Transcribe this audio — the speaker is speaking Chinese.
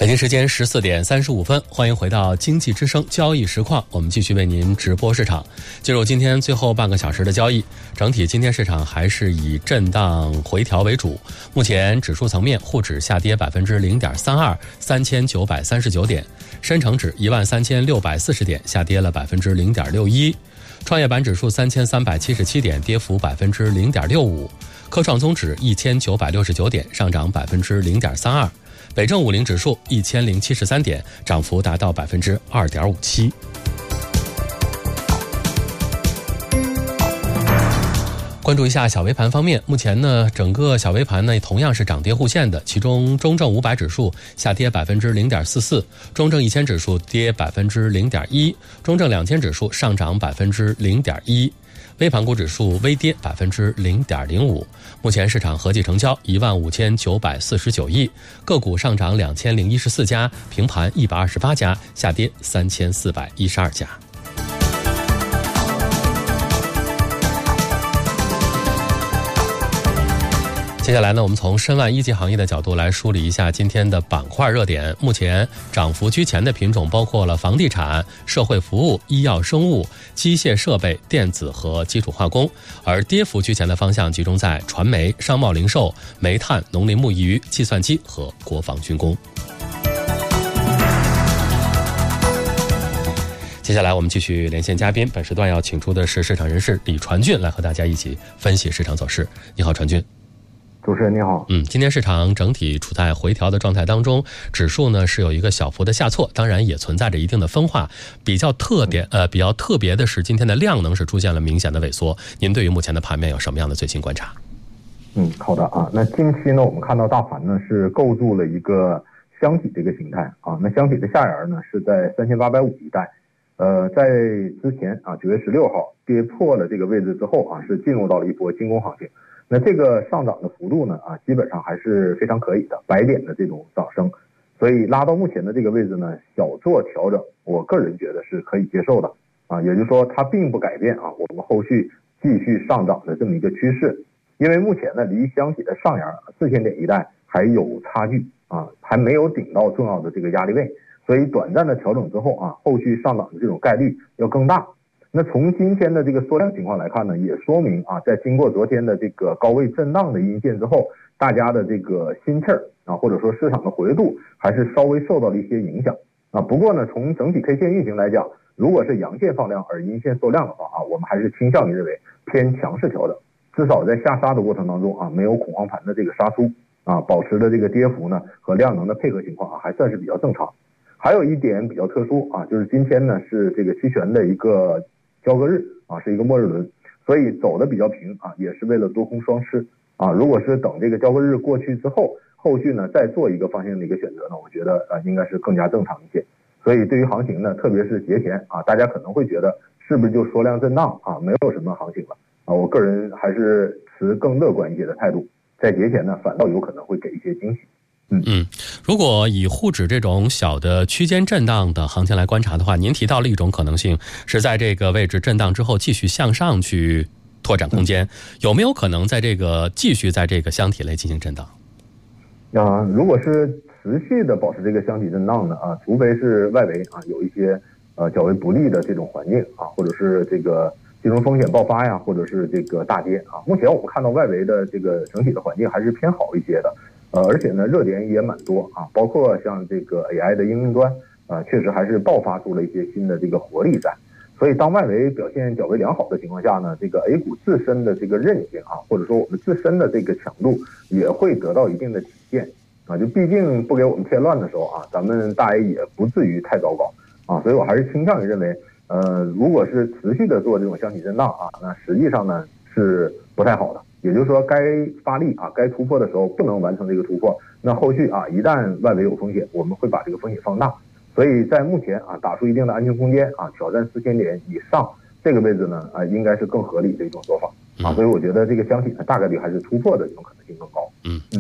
北京时间14:35，欢迎回到经济之声交易实况，我们继续为您直播市场。进入今天最后半个小时的交易，整体今天市场还是以震荡回调为主。目前指数层面，沪指下跌0.32%， 3939点；深成指13640点，下跌了0.61%；创业板指数3377点，跌幅0.65%；科创综指1969点，上涨0.32%；北证50指数1073点，涨幅达到2.57%。关注一下小微盘方面，目前呢，整个小微盘呢同样是涨跌互现的，其中中证500指数下跌0.44%，中证1000指数跌0.1%，中证2000指数上涨0.1%。微盘股指数微跌0.05%，目前市场合计成交15949亿，个股上涨2014家，平盘128家，下跌3412家。接下来呢，我们从申万一级行业的角度来梳理一下今天的板块热点。目前涨幅居前的品种包括了房地产、社会服务、医药生物、机械设备、电子和基础化工，而跌幅居前的方向集中在传媒、商贸零售、煤炭、农林牧渔、计算机和国防军工。接下来我们继续连线嘉宾，本时段要请出的是市场人士李传俊，来和大家一起分析市场走势。你好，传俊。 主持人你好。 今天市场整体处在回调的状态当中，指数呢是有一个小幅的下挫，当然也存在着一定的分化。比较特别的是，今天的量能是出现了明显的萎缩。您对于目前的盘面有什么样的最新观察？ 好的啊。那近期呢，我们看到大盘呢是构筑了一个箱体这个形态啊。那箱体的下沿呢是在3850一带。在之前啊9月16号跌破了这个位置之后啊，是进入到了一波进攻行情。那这个上涨的幅度呢基本上还是非常可以的，100点的这种涨升，所以拉到目前的这个位置呢，小做调整，我个人觉得是可以接受的啊。也就是说，它并不改变啊我们后续继续上涨的这么一个趋势，因为目前呢离箱体的上沿4000点一带还有差距啊，还没有顶到重要的这个压力位，所以短暂的调整之后啊，后续上涨的这种概率要更大。那从今天的这个缩量情况来看呢，也说明啊，在经过昨天的这个高位震荡的阴线之后，大家的这个心气儿啊，或者说市场的活跃度还是稍微受到了一些影响啊。不过呢，从整体 K 线运行来讲，如果是阳线放量而阴线缩量的话啊，我们还是倾向于认为偏强势调整，至少在下杀的过程当中啊，没有恐慌盘的这个杀出啊，保持的这个跌幅呢和量能的配合情况啊，还算是比较正常。还有一点比较特殊啊，就是今天呢是这个期权的一个交割日啊，是一个末日轮，所以走的比较平啊，也是为了多空双吃啊。如果是等这个交割日过去之后，后续呢再做一个方向的一个选择呢，我觉得应该是更加正常一些。所以对于行情呢，特别是节前啊，大家可能会觉得是不是就缩量震荡啊，没有什么行情了啊？我个人还是持更乐观一些的态度，在节前呢，反倒有可能会给一些惊喜。 如果以沪指这种小的区间震荡的行情来观察的话，您提到了一种可能性是在这个位置震荡之后继续向上去拓展空间，有没有可能在这个继续在这个箱体内进行震荡？ 如果是持续的保持这个箱体震荡呢除非是外围啊有一些较为不利的这种环境啊，或者是这个金融风险爆发呀，或者是这个大跌啊。目前我们看到外围的这个整体的环境还是偏好一些的。而且呢，热点也蛮多啊，包括像这个 AI 的应用端确实还是爆发出了一些新的这个活力在。所以当外围表现较为良好的情况下呢，这个 A 股自身的这个韧性啊，或者说我们自身的这个强度也会得到一定的体现啊。就毕竟不给我们添乱的时候啊，咱们大 A 也不至于太糟糕啊。所以我还是倾向于认为，如果是持续的做这种箱体震荡啊，那实际上呢是不太好的。也就是说，该发力啊，该突破的时候不能完成这个突破，那后续啊，一旦外围有风险，我们会把这个风险放大。所以在目前啊，打出一定的安全空间啊，挑战4000点以上这个位置呢应该是更合理的一种做法啊。所以我觉得这个箱体呢，大概率还是突破的这种可能性更高。